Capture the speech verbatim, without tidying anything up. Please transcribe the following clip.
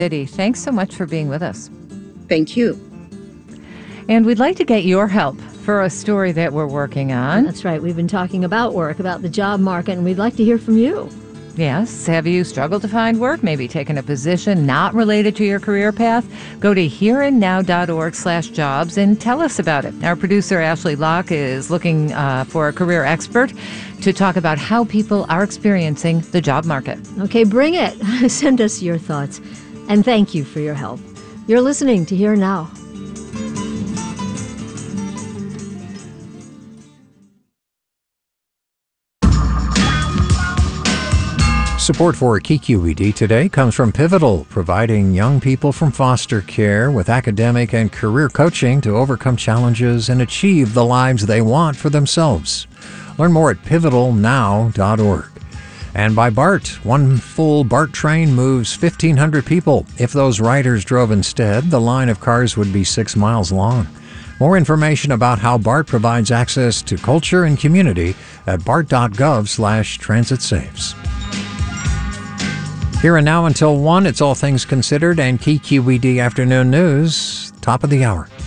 City. Thanks so much for being with us. Thank you. And we'd like to get your help for a story that we're working on. That's right. We've been talking about work, about the job market, and we'd like to hear from you. Yes. Have you struggled to find work? Maybe taken a position not related to your career path? Go to hereandnow.org slash jobs and tell us about it. Our producer, Ashley Locke, is looking uh, for a career expert to talk about how people are experiencing the job market. Okay, bring it. Send us your thoughts. And thank you for your help. You're listening to Here Now. Support for K Q E D today comes from Pivotal, providing young people from foster care with academic and career coaching to overcome challenges and achieve the lives they want for themselves. Learn more at pivotal now dot org. And by BART, one full BART train moves fifteen hundred people. If those riders drove instead, the line of cars would be six miles long. More information about how BART provides access to culture and community at bart.gov slash transit saves. Here and now until one, it's All Things Considered and K Q E D Afternoon News, top of the hour.